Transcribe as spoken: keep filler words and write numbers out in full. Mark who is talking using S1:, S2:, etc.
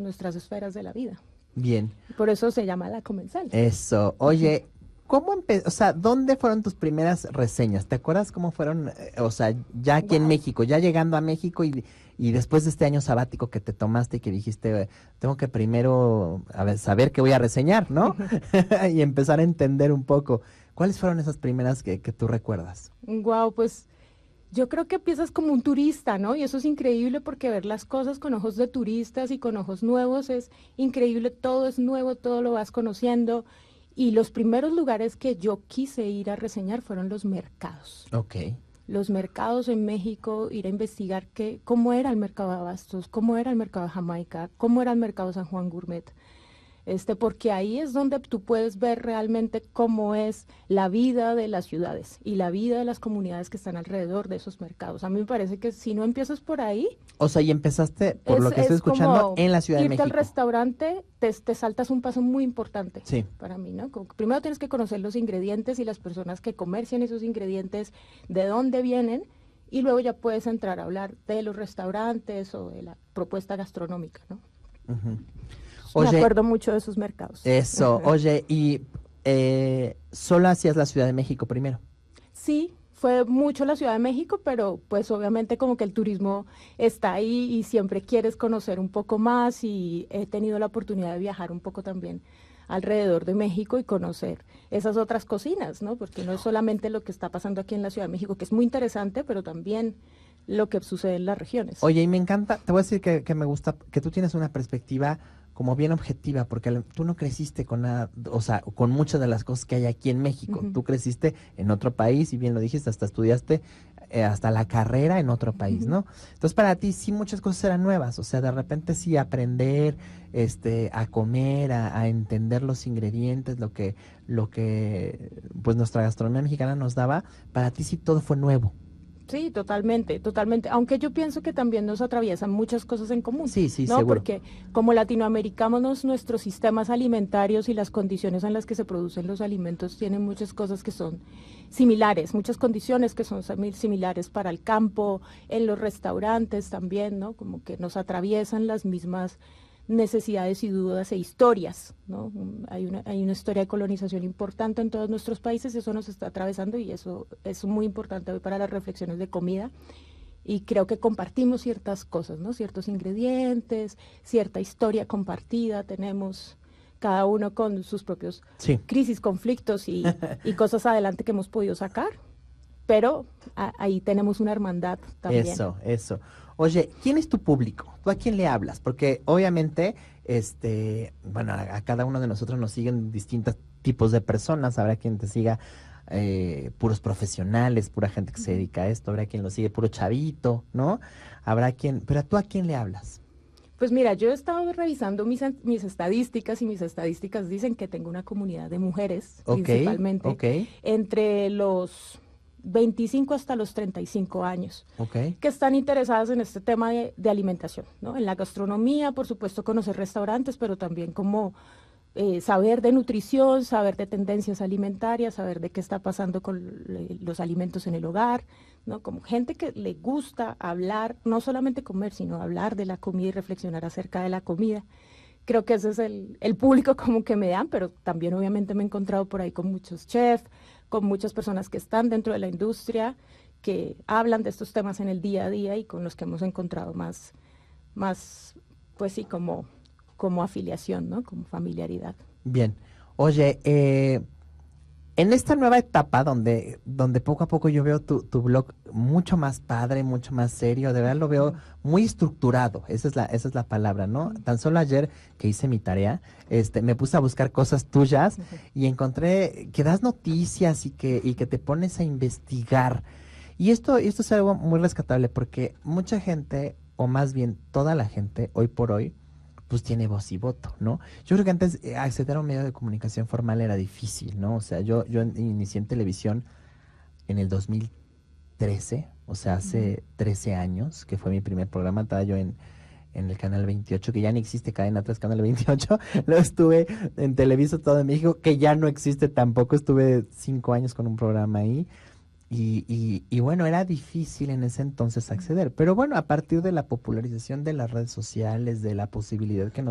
S1: nuestras esferas de la vida.
S2: Bien.
S1: Por eso se llama La Comensal.
S2: Eso. Oye, ¿cómo empezó? O sea, ¿dónde fueron tus primeras reseñas? ¿Te acuerdas cómo fueron? eh, O sea, ya aquí en
S1: Wow.
S2: México, ya llegando a México y, y después de este año sabático que te tomaste y que dijiste, eh, tengo que primero a ver, saber qué voy a reseñar, ¿no? Y empezar a entender un poco. ¿Cuáles fueron esas primeras que, que tú recuerdas?
S1: Wow, pues yo creo que empiezas como un turista, ¿no? Y eso es increíble porque ver las cosas con ojos de turistas y con ojos nuevos es increíble, todo es nuevo, todo lo vas conociendo. Y los primeros lugares que yo quise ir a reseñar fueron los mercados.
S2: Ok.
S1: Los mercados en México, ir a investigar qué, cómo era el mercado de Abastos, cómo era el mercado de Jamaica, cómo era el mercado San Juan Gourmet. Este, porque ahí es donde tú puedes ver realmente cómo es la vida de las ciudades y la vida de las comunidades que están alrededor de esos mercados. A mí me parece que si no empiezas por ahí,
S2: O sea, y empezaste, por
S1: es,
S2: lo que estoy
S1: es
S2: escuchando,
S1: como
S2: en la Ciudad de
S1: irte al
S2: México.
S1: restaurante, te, te saltas un paso muy importante
S2: Sí.
S1: para mí, ¿no? Como que primero tienes que conocer los ingredientes y las personas que comercian esos ingredientes, de dónde vienen, y luego ya puedes entrar a hablar de los restaurantes o de la propuesta gastronómica, ¿no?
S2: Ujú.
S1: Me
S2: Oye,
S1: acuerdo mucho de esos mercados.
S2: eso, oye, y eh, solo hacías la Ciudad de México primero.
S1: Sí, fue mucho la Ciudad de México, pero pues obviamente como que el turismo está ahí y siempre quieres conocer un poco más y he tenido la oportunidad de viajar un poco también alrededor de México y conocer esas otras cocinas, ¿no? Porque no es solamente lo que está pasando aquí en la Ciudad de México, que es muy interesante, pero también lo que sucede en las regiones.
S2: Oye, y me encanta, te voy a decir que, que me gusta, que tú tienes una perspectiva como bien objetiva, porque al- tú no creciste con nada, o sea, con muchas de las cosas que hay aquí en México.
S1: Ujú,
S2: Tú creciste en otro país, y bien lo dijiste, hasta estudiaste eh, hasta la carrera en otro país,
S1: ujú.
S2: ¿no? Entonces, para ti sí muchas cosas eran nuevas, o sea, de repente sí aprender, este, a comer, a, a entender los ingredientes, lo que, lo que, pues nuestra gastronomía mexicana nos daba, para ti sí todo fue nuevo.
S1: Sí, totalmente, totalmente. Aunque yo pienso que también nos atraviesan muchas cosas en común,
S2: Sí, sí,
S1: ¿no?
S2: seguro.
S1: Porque como latinoamericanos, nuestros sistemas alimentarios y las condiciones en las que se producen los alimentos tienen muchas cosas que son similares, muchas condiciones que son simi- similares para el campo, en los restaurantes también, ¿no? Como que nos atraviesan las mismas necesidades y dudas e historias, ¿no? Un- Hay una, hay una historia de colonización importante en todos nuestros países, eso nos está atravesando y eso es muy importante hoy para las reflexiones de comida. Y creo que compartimos ciertas cosas, ¿no? Ciertos ingredientes, cierta historia compartida, tenemos cada uno con sus propios
S2: Sí.
S1: crisis, conflictos y, y cosas adelante que hemos podido sacar, pero a- ahí tenemos una hermandad también.
S2: Eso, eso. Oye, ¿quién es tu público? ¿Tú a quién le hablas? Porque obviamente, este, bueno, a, a cada uno de nosotros nos siguen distintos tipos de personas. Habrá quien te siga eh, puros profesionales, pura gente que se
S1: Ujú.
S2: dedica a esto. Habrá quien lo sigue puro chavito, ¿no? Habrá quien, pero ¿tú a quién le hablas?
S1: Pues mira, yo he estado revisando mis, an- mis estadísticas y mis estadísticas dicen que tengo una comunidad de mujeres
S2: Ok,
S1: principalmente
S2: ok,
S1: entre los veinticinco hasta los treinta y cinco años,
S2: ok.
S1: que están interesadas en este tema de, de alimentación, ¿no? En la gastronomía, por supuesto, conocer restaurantes, pero también como eh, saber de nutrición, saber de tendencias alimentarias, saber de qué está pasando con le- los alimentos en el hogar, ¿no? Como gente que le gusta hablar, no solamente comer, sino hablar de la comida y reflexionar acerca de la comida. Creo que ese es el, el público como que me dan, pero también obviamente me he encontrado por ahí con muchos chefs, con muchas personas que están dentro de la industria, que hablan de estos temas en el día a día y con los que hemos encontrado más, más, pues sí, como, como afiliación, ¿no? Como familiaridad.
S2: Bien. Oye, eh, en esta nueva etapa donde, donde poco a poco yo veo tu, tu blog mucho más padre, mucho más serio, de verdad lo veo
S1: Ujú,
S2: muy estructurado, esa es la, esa es la palabra, ¿no?
S1: ujú,
S2: Tan solo ayer que hice mi tarea, este, me puse a buscar cosas tuyas
S1: ujú.
S2: y encontré que das noticias y que, y que te pones a investigar. Y esto, esto es algo muy rescatable porque mucha gente, o más bien toda la gente, hoy por hoy, pues tiene voz y voto, ¿no? Yo creo que antes eh, acceder a un medio de comunicación formal era difícil, ¿no? O sea, yo, yo en- inicié en televisión en el dos mil trece, o sea,
S1: Ujú.
S2: hace trece años, que fue mi primer programa, estaba yo en, en el Canal veintiocho, que ya no existe Cadena tres Canal veintiocho, luego estuve en Televisa Todo de México, que ya no existe tampoco, estuve cinco años con un programa ahí, y, y, y bueno, era difícil en ese entonces acceder, pero bueno, a partir de la popularización de las redes sociales, de la posibilidad que nos